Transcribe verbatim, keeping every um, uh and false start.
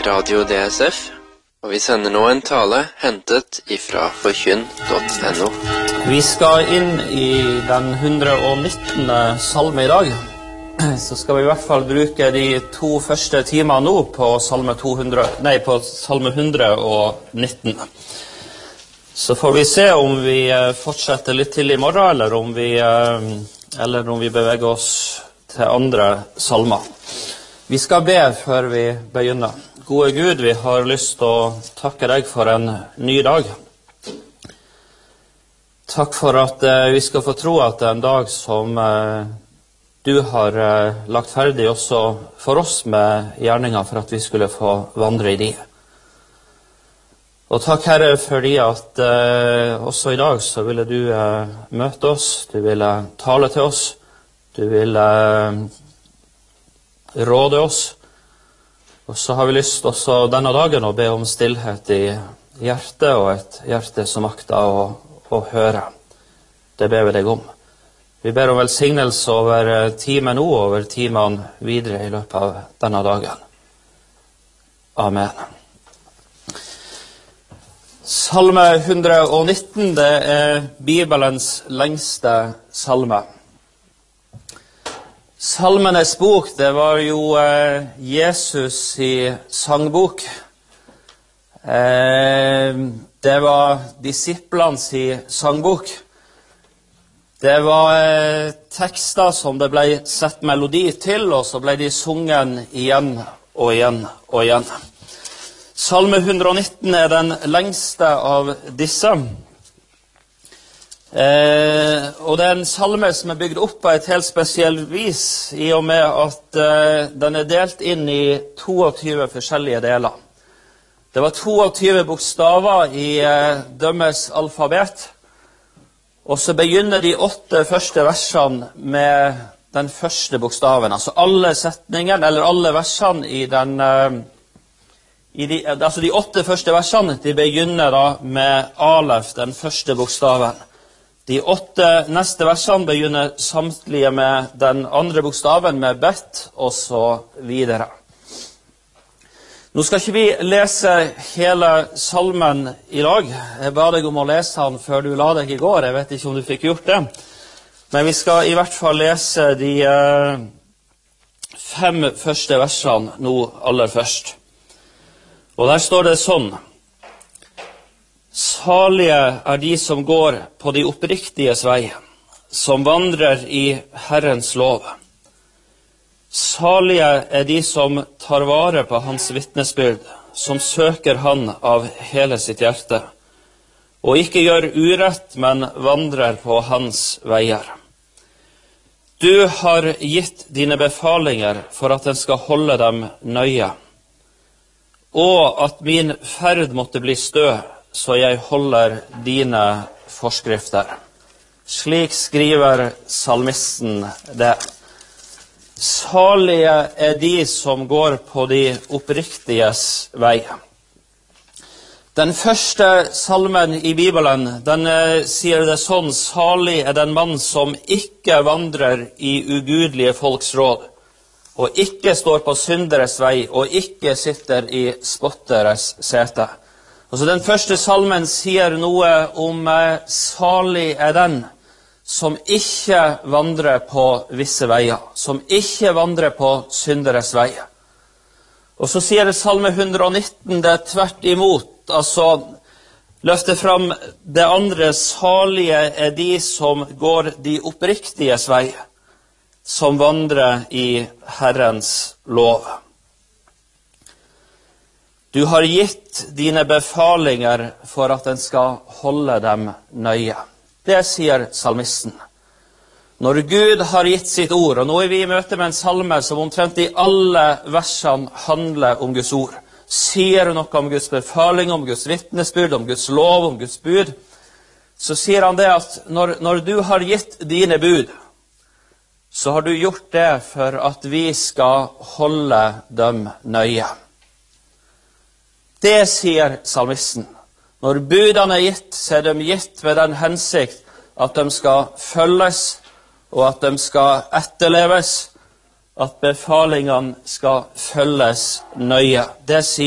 Radio D S F, og vi sender nå en tale hentet ifra forkynn punktum no. Vi skal inn i den hundre og nittende salme i dag. Så skal vi i hvert fall bruke de to første timene nå på salme, to hundre, nei, på salme hundre og nitten. Så får vi se om vi fortsetter litt til i morgen, eller om vi, eller om vi beveger oss til andre salmer. Vi skal be før vi begynner. Gode Gud, vi har lyst til å takke deg for en ny dag. Takk for at eh, vi skal få tro at det er en dag som eh, du har eh, lagt ferdig også for oss med gjerninger for at vi skulle få vandre i de. Og takk, Herre, fordi at eh, også i dag så ville du eh, møte oss, du ville tale til oss, du ville eh, råde oss. Og så har vi lyst også denne dagen å be om stillhet i hjertet, og et hjerte som makter å, å høre. Det ber vi deg om. Vi ber om velsignelse over timen nå, og over timene videre i løpet av denne dagen. Amen. Salme hundre og nitten, det er Bibelens lengste salme. Salmenes bok, det var jo eh, Jesus i sangbok. Eh, det var disiplens i sangbok. Det var eh, tekster som det ble sett melodi til, og så ble de sungen igjen og igjen og igjen. Salme hundre og nitten er den lengste av disse. Eh, og det er en salme som er bygd opp på et helt spesielt vis, i og med at eh, den er delt inn i toogtyve forskjellige deler. Det var toogtyve bokstaver i eh, dømmes alfabet, og så begynner de åtte første versene med den første bokstaven. Altså alle setningene, eller alle versene i den, eh, i de, altså de åtte første versene, de begynner da med alef, den første bokstaven. De åtte neste versene begynner samtlige med den andre bokstaven, med bet, og så videre. Nå skal ikke vi lese hele salmen i dag. Jeg ba deg om å lese den før du la deg i går. Jeg vet ikke om du fikk gjort det. Men vi skal i hvert fall lese de eh, fem første versene nå aller først. Og der står det sånn: Salige er de som går på de oppriktiges vei, som vandrer i Herrens lov. Salige er de som tar vare på hans vitnesbyrd, som søker han av hele sitt hjerte, og ikke gjør urett, men vandrer på hans veier. Du har gitt dine befalinger for at den skal holde dem nøye, og at min ferd måtte bli stø, så jeg holder dine forskrifter. Slik skriver salmisten det. Salige er de som går på de oppriktiges vei. Den første salmen i Bibelen, den sier det sånn: salig er den mann som ikke vandrer i ugudelige folks råd, og ikke står på synderes vei, og ikke sitter i spotteres sete. Altså, den første salmen sier noe om eh, salig er den som ikke vandrer på visse veier, som ikke vandrer på synderes veier. Og så sier salme hundre og nitten det tvert imot, altså løfter fram det andre: salige er de som går de oppriktiges vei, som vandrer i Herrens lov. Du har gitt dine befalinger for at den skal holde dem nøye. Det sier salmisten. Når Gud har gitt sitt ord, og nå er vi i møte med en salme som omtrent i alle versene handler om Guds ord, sier noe om Guds befaling, om Guds vitnesbyrd, om Guds lov, om Guds bud, så sier han det at når, når du har gitt dine bud, så har du gjort det for at vi skal holde dem nøye. Det sier salmisten. Når budene er gitt, så er de gitt ved den hensikt at de skal følges, og at de skal etterleves, at befalingene skal følges nøye. Det sier